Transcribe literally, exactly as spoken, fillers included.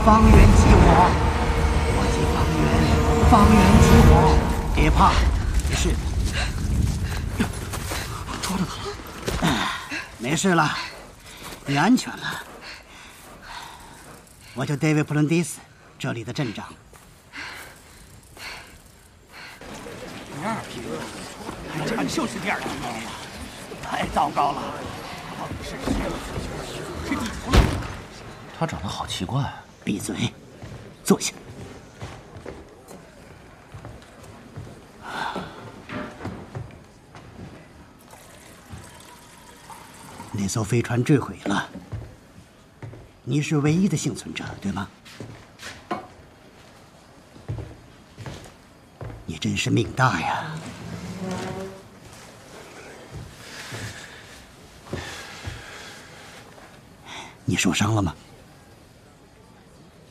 方圆击火，我击方圆，方圆击火，别怕，没事。抓住他了，没事了，你安全了。我叫 David 普伦蒂斯，这里的镇长。第二批，还真就是第二批，太糟糕了。到底是谁？是地图了。 他长得好奇怪。 闭嘴，坐下。那艘飞船坠毁了，你是唯一的幸存者，对吗？你真是命大呀！你受伤了吗？